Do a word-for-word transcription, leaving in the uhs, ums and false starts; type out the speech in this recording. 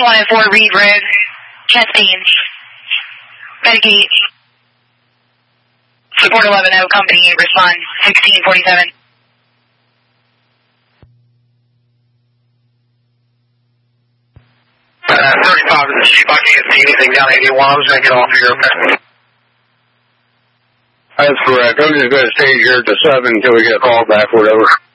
twenty-one oh four Reed Road, Chesapeake. Medicate. Support eleven oh, company, respond sixteen forty-seven. Uh, thirty-five to the chief, I can't see anything down eighty-one. I was going to get off here, okay? That's correct. I'm just going to stay here at the seven until we get called back, whatever.